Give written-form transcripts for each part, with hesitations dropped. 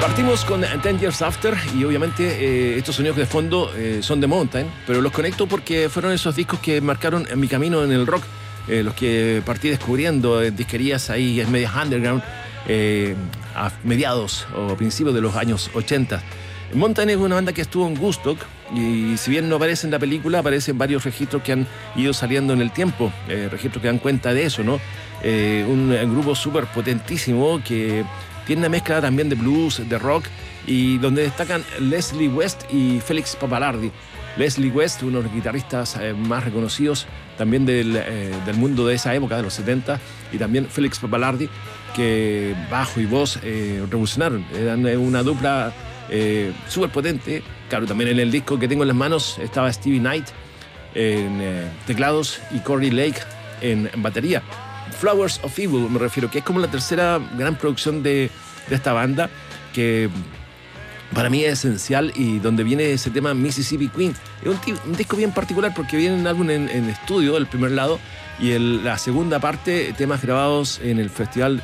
Partimos con 10 Years After y obviamente estos sonidos de fondo son de Mountain, pero los conecto porque fueron esos discos que marcaron mi camino en el rock, los que partí descubriendo en disquerías ahí en medias underground a mediados o principios de los años 80. Mountain es una banda que estuvo en Woodstock y si bien no aparece en la película, aparecen varios registros que han ido saliendo en el tiempo, registros que dan cuenta de eso, ¿no? Un grupo súper potentísimo que tiene una mezcla también de blues, de rock, y donde destacan Leslie West y Felix Pappalardi. Leslie West, uno de los guitarristas más reconocidos también del mundo de esa época, de los 70, y también Felix Pappalardi, que bajo y voz revolucionaron. Eran una dupla súper potente. Claro, también en el disco que tengo en las manos estaba Stevie Knight en teclados y Corey Lake en batería. Flowers of Evil me refiero, que es como la tercera gran producción de esta banda, que para mí es esencial, y donde viene ese tema Mississippi Queen. Es un disco bien particular porque viene un álbum en estudio, el primer lado, y la segunda parte, temas grabados en el festival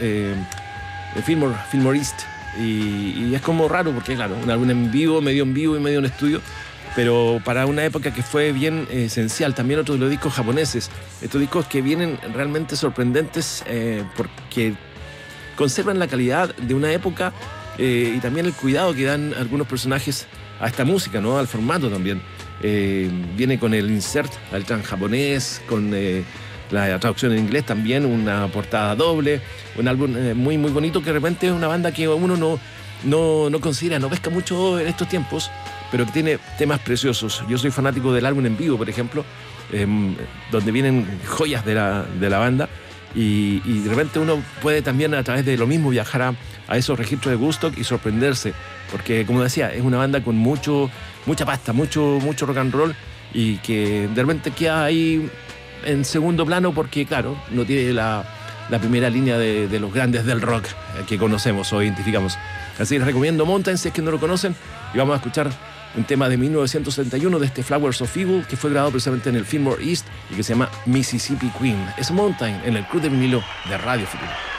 Fillmore East. Y es como raro porque, claro, un álbum en vivo y medio en estudio, pero para una época que fue bien esencial. También otros de los discos japoneses, estos discos que vienen realmente sorprendentes porque conservan la calidad de una época y también el cuidado que dan algunos personajes a esta música, ¿no? Al formato también. Viene con el insert, el letra en japonés, con la traducción en inglés también, una portada doble, un álbum muy bonito, que de repente es una banda que uno no considera, no pesca mucho en estos tiempos, pero que tiene temas preciosos. Yo soy fanático del álbum en vivo, por ejemplo, donde vienen joyas de la banda, y de repente uno puede también a través de lo mismo viajar a esos registros de Woodstock y sorprenderse, porque como decía, es una banda con mucha pasta, mucho rock and roll, y que de repente queda ahí en segundo plano porque, claro, no tiene la primera línea de los grandes del rock que conocemos o identificamos. Así les recomiendo Mountain si es que no lo conocen, y vamos a escuchar un tema de 1971 de este Flowers of Evil, que fue grabado precisamente en el Fillmore East y que se llama Mississippi Queen. Es Mountain en el Club de Vinilo de Radio Futuro.